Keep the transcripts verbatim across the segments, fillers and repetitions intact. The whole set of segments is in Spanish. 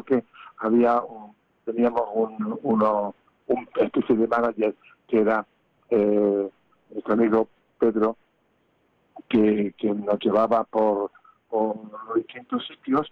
que había un, teníamos un, uno, un especie de manager que era eh, nuestro amigo Pedro, que, que nos llevaba por, por los distintos sitios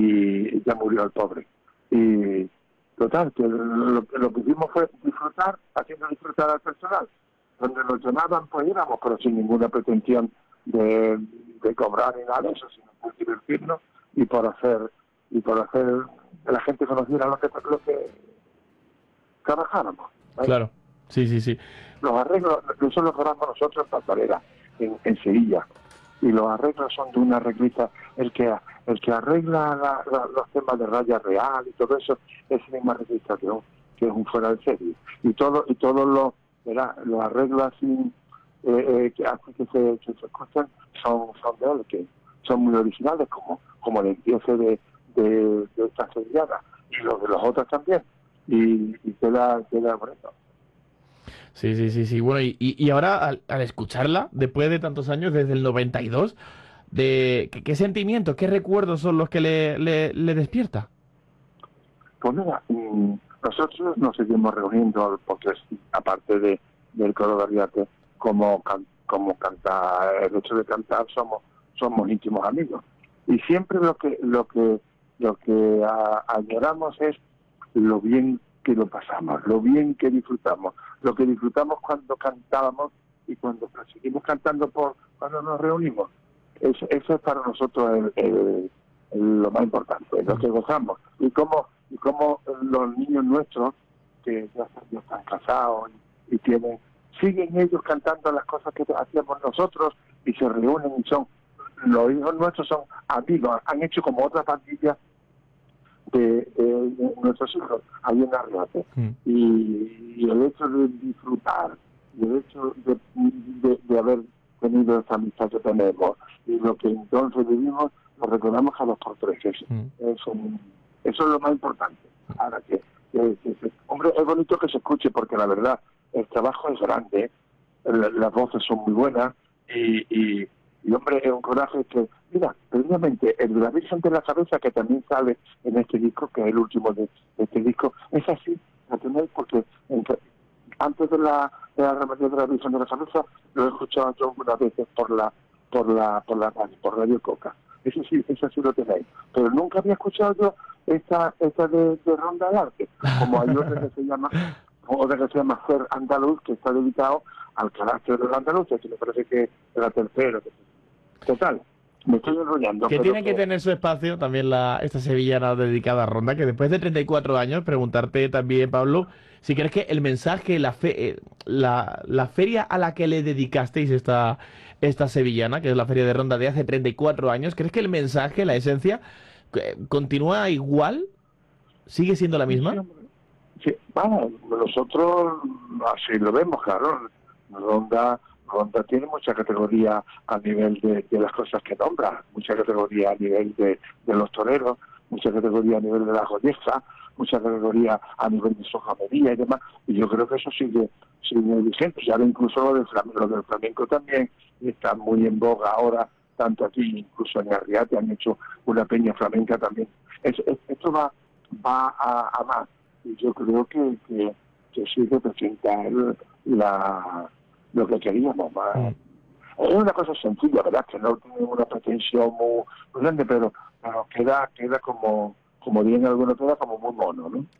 y ya murió el pobre. Y total, que lo, lo que hicimos fue disfrutar, haciendo disfrutar al personal. Donde nos llamaban, pues íbamos, pero sin ninguna pretensión de, de cobrar ni nada de eso, sino por divertirnos y por hacer y por hacer que la gente conociera lo que, lo que trabajáramos, ¿vale? Claro, sí, sí, sí. Los arreglos, eso lo grabamos nosotros en Pastorela, en, en Sevilla, y los arreglos son de una arreglista, el que el que arregla la, la, los temas de raya real y todo eso, es el mismo arreglista que, un, que es un fuera de serie, y todo y todos los ¿verdad? Los arreglos así eh, eh, que así que se, que se escuchan son, son de él, que son muy originales, como como el empiece de, de, de esta sevillana, y los de los otros también, y, y queda, queda bonito. Sí, sí, sí, sí. Bueno, y, y y ahora al, al escucharla, después de tantos años, desde el noventa y dos, de, ¿qué, qué sentimientos, qué recuerdos son los que le, le, le despierta? Pues mira, mm, nosotros nos seguimos reuniendo porque aparte de del coro de Arriate, como can, como cantar, el hecho de cantar somos somos íntimos amigos, y siempre lo que lo que lo que a, añoramos es lo bien que lo pasamos, lo bien que disfrutamos, lo que disfrutamos cuando cantábamos y cuando seguimos cantando por cuando nos reunimos. Eso, eso es para nosotros el, el, el, lo más importante, lo que gozamos, y cómo y cómo los niños nuestros que ya, ya están casados y, y tienen siguen ellos cantando las cosas que hacíamos nosotros y se reúnen y son los hijos nuestros son amigos, han hecho como otra pandilla de, de, de nuestros hijos ahí en Arriate, mm. y, y el hecho de disfrutar y el hecho de, de, de haber tenido esa amistad que tenemos y lo que entonces vivimos lo recordamos a los por tres. Eso, mm. es un, eso es lo más importante. Ahora que, que, que, que hombre, es bonito que se escuche porque la verdad el trabajo es grande, la, las voces son muy buenas y, y, y hombre, es un coraje que, mira, precisamente el de la Virgen de la Cabeza, que también sale en este disco, que es el último de, de este disco, es así, ¿lo tenéis? Porque entre, antes de la de la Romería de la Virgen de la Cabeza lo he escuchado yo algunas veces por la por la por la radio, por Radio Coca. Eso sí, eso sí lo tenéis. Pero nunca había escuchado yo esta esta de, de Ronda del Arte, como hay otra que se llama otra que se llama Ser Andaluz, que está dedicado al carácter del andaluz, que me parece que es la tercera. Total, me estoy enrollando. Que tiene que, que tener su espacio también la esta sevillana dedicada a Ronda, que después de treinta y cuatro años, preguntarte también, Pablo, si crees que el mensaje, la fe, la, la feria a la que le dedicasteis esta, esta sevillana, que es la feria de Ronda de hace treinta y cuatro años, ¿crees que el mensaje, la esencia, continúa igual? ¿Sigue siendo la misma? Sí, sí, bueno, nosotros así lo vemos, claro. Ronda, Ronda tiene mucha categoría a nivel de, de las cosas que nombra, mucha categoría a nivel de, de los toreros, mucha categoría a nivel de la joyeza, mucha categoría a nivel de su jamería y demás, y yo creo que eso sigue, sigue vigente. Ya incluso lo del flamenco, lo del flamenco también está muy en boga ahora, tanto aquí, incluso en Arriate han hecho una peña flamenca también. Es, es, esto va va a, a más, y yo creo que, que, que sí representa el, la lo que queríamos. Mm. Es una cosa sencilla, ¿verdad? Que no tiene una pretensión muy, muy grande, pero, pero queda queda como, como bien alguno queda como muy mono, ¿no?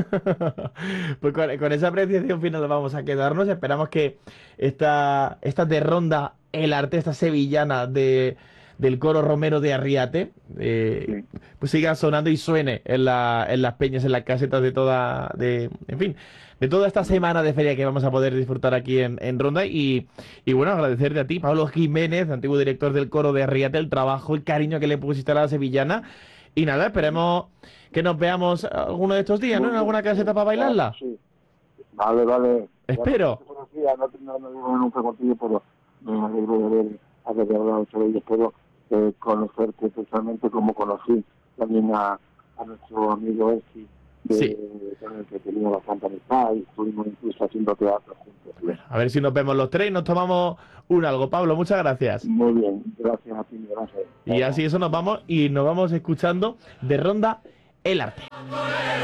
Pues con, con esa apreciación final vamos a quedarnos. Esperamos que esta, esta de Ronda el Arte, esta sevillana de del coro Romero de Arriate, eh, sí. pues siga sonando y suene en, la, en las peñas, en las casetas de toda, de, en fin, de toda esta semana de feria que vamos a poder disfrutar aquí en, en Ronda. Y, y bueno, agradecerte a ti, Pablo Jiménez, antiguo director del coro de Arriate, el trabajo, el cariño que le pusiste a la sevillana. Y nada, esperemos que nos veamos alguno de estos días, ¿no? En alguna caseta para bailarla. Sí. Vale, vale. Espero. No no no digo nunca contigo, pero me alegro de haber, haber hablado sobre ello. Puedo eh, conocerte personalmente, como conocí también a, a nuestro amigo Esi, de, sí. con el que tenía bastante amistad y estuvimos incluso haciendo teatro juntos. Bueno, a ver si nos vemos los tres y nos tomamos un algo. Pablo, muchas gracias. Muy bien, gracias a ti, gracias. Y así eso nos vamos y nos vamos escuchando de Ronda el arte.